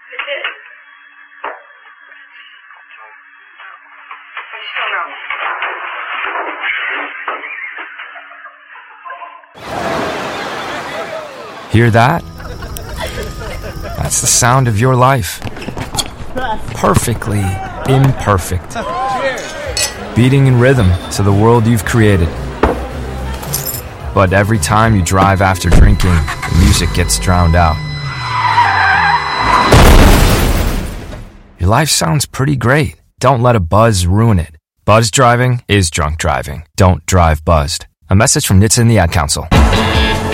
I did. I just don't know. Hear that? That's the sound of your life. Perfectly imperfect. Beating in rhythm to the world you've created. But every time you drive after drinking, the music gets drowned out. Your life sounds pretty great. Don't let a buzz ruin it. Buzz driving is drunk driving. Don't drive buzzed. A message from NHTSA and the Ad Council.